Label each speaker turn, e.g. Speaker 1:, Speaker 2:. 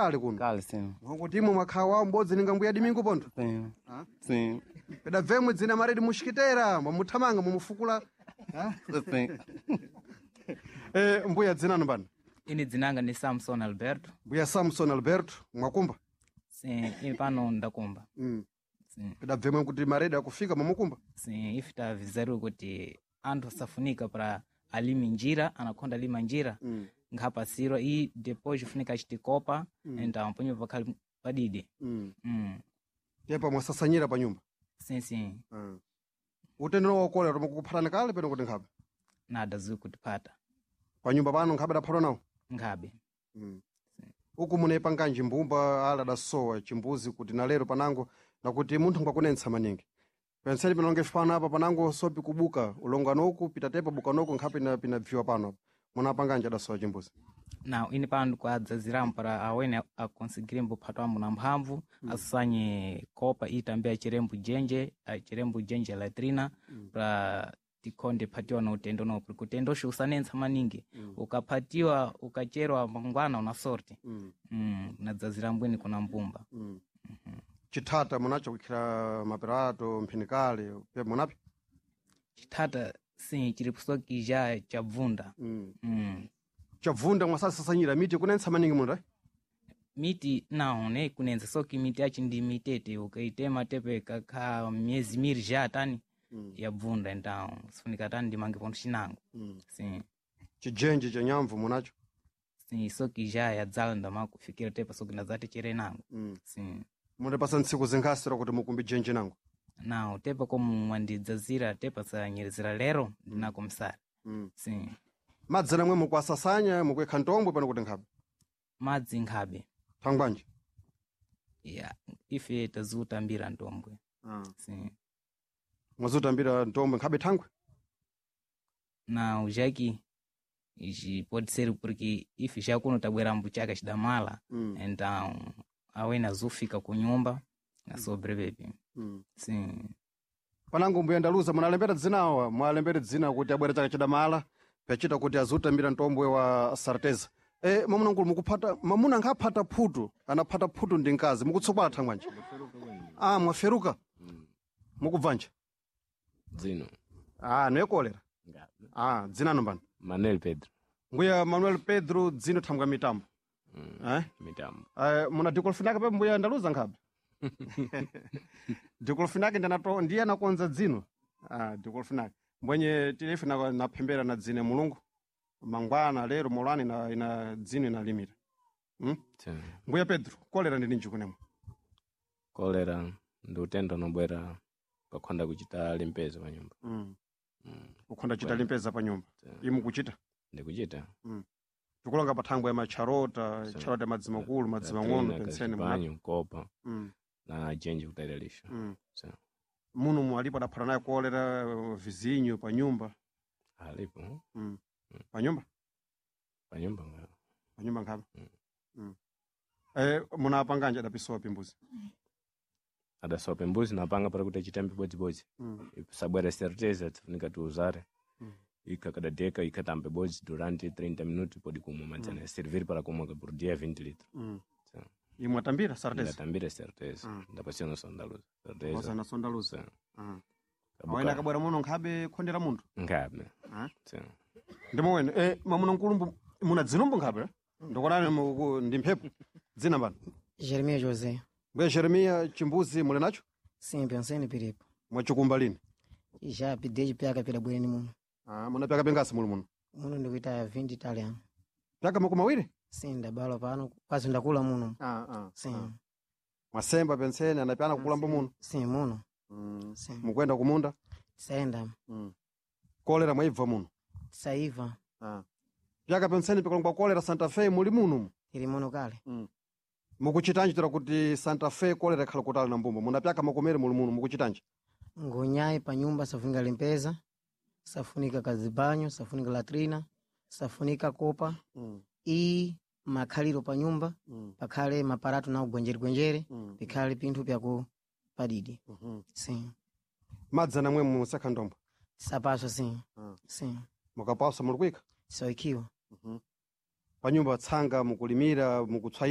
Speaker 1: kale kuno.
Speaker 2: Kale sim.
Speaker 1: Ngokuti imwe mwakhawa mbodzi ninga mbuya dimingu pondo.
Speaker 2: Sim. Sim.
Speaker 1: Peda vemwe dzina maredi mushikitera, mwamuthamanga mumufukula.
Speaker 2: Sim.
Speaker 1: Mbuya dzina nombana.
Speaker 3: Ini dzinanga ni Samson Alberto.
Speaker 1: Mbuya Samson Alberto, mwakumba?
Speaker 3: Sim, ini pano ndakumba. Sim.
Speaker 1: Peda vemwe kuti maredi akufika mumukumba?
Speaker 3: Sim, ifita avisaru kuti anthu safunika para alimi njira, anakonda lima njira. Ngapa siro i depois funika chitikopa, então ponyo pakali padidi.
Speaker 1: Tepa mwasasanyira pa nyumba?
Speaker 3: Sim.
Speaker 1: Utendero wakolera mukuphatana kale peno kuti nkhabe?
Speaker 3: Nada zui kutipata.
Speaker 1: Pa nyumba pano nkhabe daphatwa nawo?
Speaker 3: Nkhabe.
Speaker 1: Uku munepa nji mbumba ala dasowa chimbuzi kuti nalero panango nakuti munthu ngwakunensa maningi. Penseni pinonge fipano apa panango sopi kubuka ulongano uku pitatepa bukanoku nkhabe pinabviwa pano apa. Munapanga nji adasowa chimbuzi?
Speaker 3: Não, ini pano kwadzaziramo para awene akonseguirembo phatwamo na mphamvu, asanye kopa e também achirembo jenje latrina para tikonde phatiwa na utendo no porque utendo usanensa maningi ukaphatiwa ukacherwa mangwana una sorte nadzazira mbweni kuna mbumba.
Speaker 1: Chithata munacho kukhira maperato mphinikale pe munapi?
Speaker 3: Chithata sim chiri kusoki ja chabvunda.
Speaker 1: Chabvunda mwasasanyira miti kunensa maningi munda?
Speaker 3: Miti não, né? Kunenza soki miti achi ndi mitete ukaitema tepe kaka miezi miri já tani yabvunda então sifunika tani ndimange ponto chinango. Sim.
Speaker 1: Chijenje cha nyamvu munacho?
Speaker 3: Sim, soki já yadzala ndama kufikira tepa soki nazati chirenango. Sim.
Speaker 1: Munepasa ntsiku zingasira kuti mukumbi jenje nango?
Speaker 3: Não, tepa como mwandidzazira tepa sa nyerizira lero ndinako msari. Sim.
Speaker 1: Madzi namwe mukwasasanya mukwekha ntombwe pano kuti nkhabe?
Speaker 3: Madzi nkhabe.
Speaker 1: Thangwanji?
Speaker 3: Yeah, ife tazutambira ntombwe. Sim.
Speaker 1: Mwazutambira ntombwe nkhabe thangwe?
Speaker 3: Não, já que ishi pode ser porque ife já kuno tabwera mbuchaka chidamala, então awena azufika ku nyumba na sobrevive. Sim.
Speaker 1: Panango mbuya ndaluza munalembera dzinawa, mwalembera dzina kuti abwera chaka chidamala, pachita kuti azutambira ntombwe wa Sarteza. Mamuna nkulu mukuphata, mamuna nkhaphata phutu, anaphata phutu ndi nkazi, mukutsokwa thangwanji? Mwaferuka? Mukubvanja?
Speaker 2: Dzino.
Speaker 1: Noyekolera? Dzina nombana?
Speaker 2: Manuel Pedro.
Speaker 1: Mbuya Manuel Pedro dzino thangwa mitambo?
Speaker 2: Mitambo.
Speaker 1: Muna dikolofinaka pe mbuya ndaluza nkhabe? Dikolofinaka ndiye anakonza dzino? Dikolofinaka. Mbwenye tilefi naphembera na dzine mulungu. Mangwana lero molani ina dzino inalimira. Mbuya Pedro, kolera ndi ninji kunemo?
Speaker 2: Kolera ndi utendo nobwera pakhonda kuchita limpeza pa nyumba.
Speaker 1: Ukhonda chita limpeza pa nyumba? Imu kuchita?
Speaker 2: Ndikuchita.
Speaker 1: Tukulanga pathangwa ya macharota madzimakulu, madzimang'ono, penseni
Speaker 2: banyu, kopa, na jenje kutairelisha.
Speaker 1: Munu mwalipo adaphala naye kolera vizinho pa nyumba?
Speaker 2: Alipo.
Speaker 1: Pa nyumba?
Speaker 2: Pa nyumba nga.
Speaker 1: Pa nyumba nkhabe? Munapanganje adapisowa pimbuzi?
Speaker 2: Adasowa pimbuzi napanga para kuti chitembe bodzi. Sabwera Certeza tifunika tuuzare. Ikakadadeka ikatambe bodzi durante 30 minutos pode kumwa manzana servir para kumwa por dia 20 litros.
Speaker 1: Imwe atambira Certeza?
Speaker 2: Atambira Certeza. Ndapasiyana sondaluza. Certeza.
Speaker 1: Wasana sondaluza. Awena kabwera muno nkhabe khondera munthu?
Speaker 2: Nkhabe.
Speaker 1: Ndimo wene, mamuna nkulumbu muna dzinumbu nkhabe? Ndokonani ndi mphepo? Dzina bana?
Speaker 4: Jeremia José.
Speaker 1: Mbuya Jeremia chimbuzi muli nacho?
Speaker 4: Sim, penseni piripo.
Speaker 1: Mwachikumba lini?
Speaker 4: Já pidei pyaka pela bweni muno.
Speaker 1: Muna pyaka pengasi muli muno?
Speaker 4: Muno ndikuita 20 italiano.
Speaker 1: Pyaka makumi awiri?
Speaker 4: Sim, ndabala pano quase ndakula muno. Sim.
Speaker 1: Mwasemba penseni anapyana kukulamba muno?
Speaker 4: Sim, muno. Sim.
Speaker 1: Mukwenda kumunda?
Speaker 4: Saenda.
Speaker 1: Kolera mwaibva muno?
Speaker 4: Saiva.
Speaker 1: Pyaka penseni pikalongwa kolera Santa Fe muli muno?
Speaker 4: Ili muno kale.
Speaker 1: Mukuchitanji tira kuti Santa Fe kolera ikhala kutali na mbumba? Muna pyaka makomere muli muno mukuchitanji?
Speaker 4: Ngonyayi pa nyumba safunika limpeza, safunika kazibanyo, safunika latrina, safunika kopa, i makhaliro pa nyumba, pakhale maparatu na ugwenjere, pikhale pinthu pyaku padidi. Sim.
Speaker 1: Madza namwe musakha ndombo?
Speaker 4: Sapaso sim. Sim.
Speaker 1: Mukapasa muli kuika?
Speaker 4: Soikiwa.
Speaker 1: Pa nyumba tsanga mukulimira mukutswa